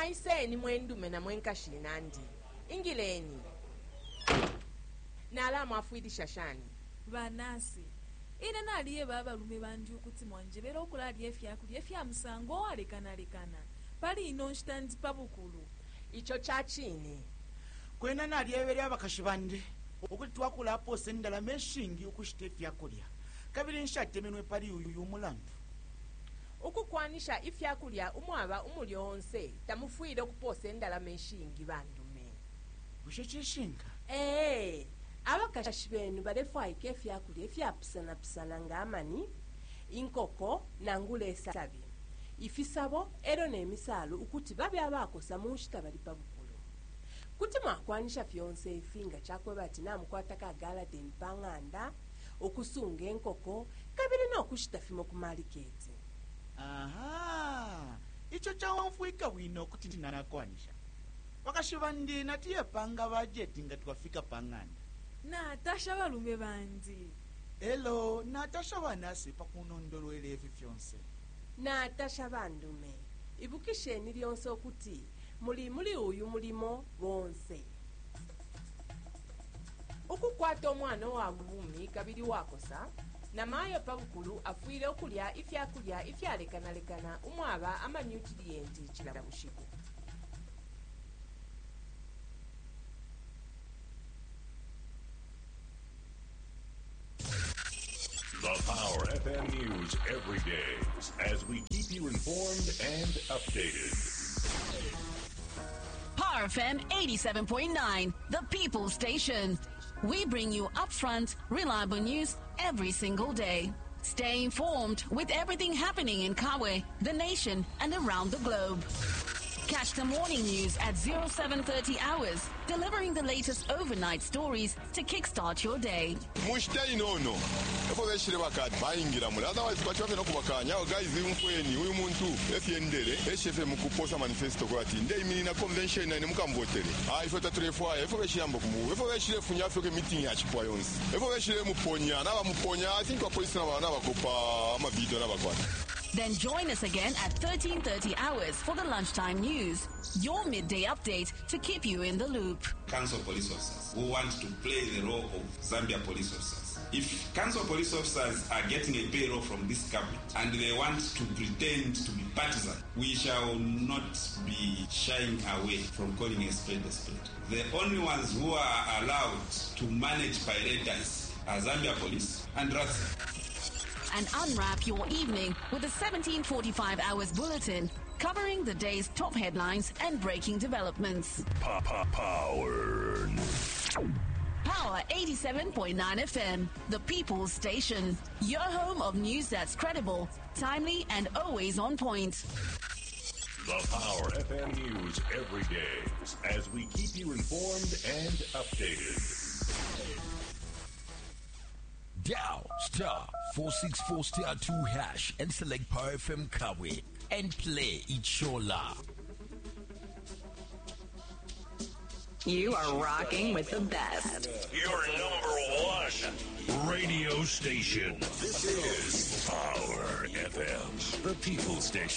Mwaiseni mwendume na mwenkashinandi. Ingileni. Nala mwafuidi shashani. Banasi. Ina naliye baba lume bandi okuti mwanjebera okulali efya musango walekana. Pali ino nshitandi pabukulu. Icho chachini. Kwena naliye abakashi bande. Okuti twakula pose ndala meshingi ukushite efyakulya. Kabiri nshatemenwe pali uyu umulandu. Ukukwanisha ifyakulya umwaba umulyonse tamufuire okupose endala meshingi bandume. Bushe chishinga? Abakashi benu balefwaike efyakulya efyapisana ng'amani, inkoko nangula esabi. Ifisabo ero n'emisaalo ukuti babe abakosa munshita bali pabukulu. Kuti mwakwanisha fyonse efinga chakwe bati namukwataka agalade empanganda, okusunga enkoko, kabiri n'okushita fimo ku maliketi. Aha, icho chawamfuika wino kuti ndinanakwanisha. Bakashi bandi natiye panga bajeti nga twafika panganda. Natasha balume bandi. Hello, Natasha banasi pakunondolo elevi fyonse. Natasha bandume. Ibukisheni lyonse okuti muli uyu mulimo bonse. Ukukwata omwana wagumi kabiri wakosa na mayo pabukulu afuire okulya ifyakulya ifyalekanalekana umwaba amanyutrienti chilala bushiku. The Power FM News every day as we keep you informed and updated. Power FM 87.9, the People's Station. We bring you upfront, reliable news every single day. Stay informed with everything happening in Kawe, the nation, and around the globe. Catch the morning news at 0730 hours, delivering the latest overnight stories to kickstart your day. Mushtai no. Efo beshire bakati bayingira muri otherwise kwachwa no kubakanya guys imfweni uyu muntu efyendere eshefe mukuposa manifesto kwati ndei mini na convention na mukambotere ifo tatrefwa efo beshiyamba kumu efo beshire funya afike meeting ya chipwa yonse efo beshire muponya na bamuponya I think police na bana bakopa ama video na bakwata. Then join us again at 13:30 hours for the lunchtime news, your midday update to keep you in the loop. Council police officers who want to play the role of Zambia police officers. If council police officers are getting a payroll from this government and they want to pretend to be partisan, we shall not be shying away from calling a spade a spade. The only ones who are allowed to manage pirates are Zambia police and RATSA. And unwrap your evening with a 1745 hours bulletin covering the day's top headlines and breaking developments. Power. Power 87.9 FM, the People's Station. Your home of news that's credible, timely, and always on point. The Power FM News every day as we keep you informed and updated. Dial *464*2# and select Power FM Kawe and play Ichola. You are rocking with the best. Your #1 radio station. This is Power FM, the People's Station.